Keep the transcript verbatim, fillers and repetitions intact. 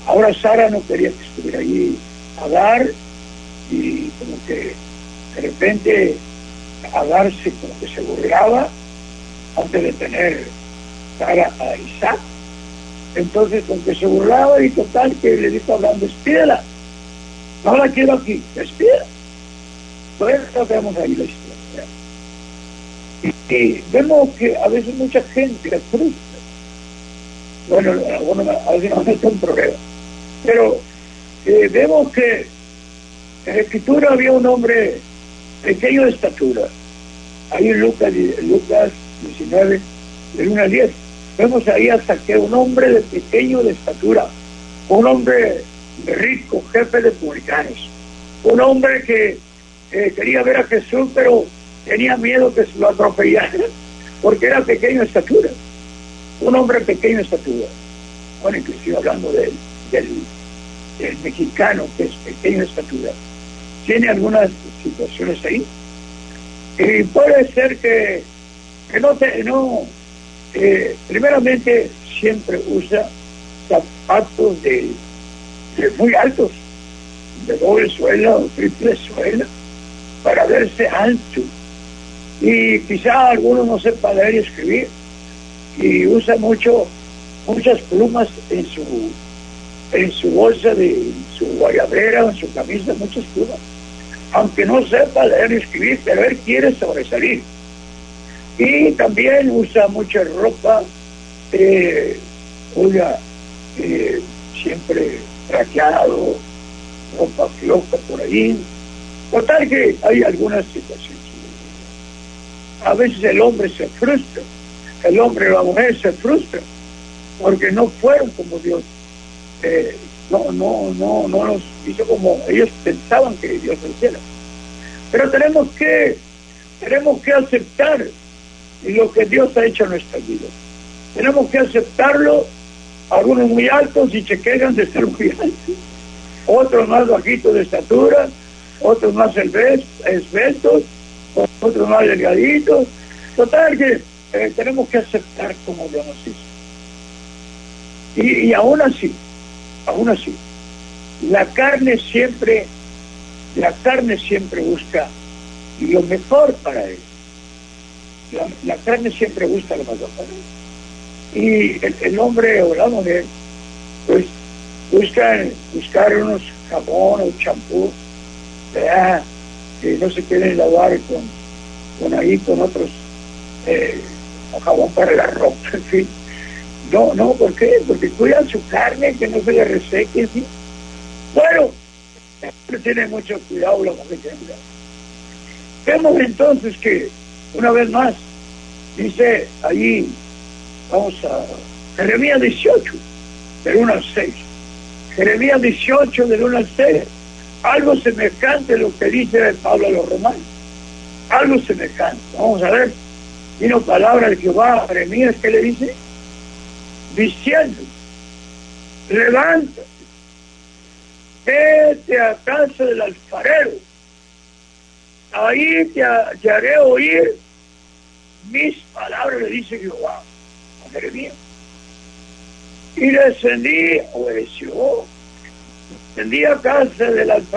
Ahora Sara no quería que estuviera allí Agar, y como que de repente Agar se, como que se burlaba antes de tener Sara a Isaac. Entonces como que se burlaba, y total que le dijo a Abraham: despídela, no la quiero aquí, despídela. Pues no vemos ahí la historia. Y, y vemos que a veces mucha gente la frustra. Bueno, algunos a veces no es un problema, pero eh, vemos que en la Escritura había un hombre pequeño de estatura. Ahí en Lucas, Lucas diecinueve, del uno al diez, vemos ahí hasta que un hombre de pequeño de estatura, un hombre rico, jefe de publicanos, un hombre que eh, quería ver a Jesús, pero tenía miedo que se lo atropellaran, porque era pequeño de estatura. Un hombre pequeño de estatura. Bueno, inclusive hablando de, del, del mexicano, que es pequeño de estatura, tiene algunas situaciones ahí. Y puede ser que, que no, te, no eh, primeramente siempre usa zapatos de, de muy altos, de doble suela o triple suela, para verse ancho. Y quizá alguno no sepa leer y escribir, y usa mucho muchas plumas en su en su bolsa, de en su guayabera, en su camisa, muchas plumas, aunque no sepa leer y escribir, pero él quiere sobresalir. Y también usa mucha ropa, eh, oiga, eh, siempre trajeado, ropa floja por ahí. Por tal que hay algunas situaciones. A veces el hombre se frustra, el hombre o la mujer se frustra, porque no fueron como Dios, eh, no, no, no, no los hizo como ellos pensaban que Dios lo hiciera. Pero tenemos que, tenemos que aceptar lo que Dios ha hecho en nuestra vida. Tenemos que aceptarlo, algunos muy altos y se quejan de ser muy altos, otros más bajitos de estatura, otros más esbeltos, otros más delgaditos. Total que eh, tenemos que aceptar como Dios nos hizo. Y, y aún así, aún así, la carne siempre, la carne siempre busca lo mejor para él. La, la carne siempre busca lo mejor para él. Y el, el hombre o la mujer, pues, buscan buscar unos jabón o champú, ¿verdad? Que no se quieren lavar con, con ahí, con otros, eh, jabón para la ropa, en fin. No, no, ¿por qué? Porque cuidan su carne, que no se le reseque, ¿sí? Bueno, tiene mucho cuidado la mujer que cuidado. Vemos entonces que, una vez más, dice allí, vamos a Jeremías dieciocho, del uno al seis. Jeremías dieciocho, del uno al seis. Algo semejante a lo que dice Pablo a los romanos. Algo semejante. Vamos a ver. Vino palabra de Jehová a Jeremías, ¿qué le dice? Diciendo: levántate, vete a casa del alfarero, ahí te, te haré oír mis palabras, le dice Jehová a Jeremías. Y descendí, obedeció, descendí a casa del alfarero,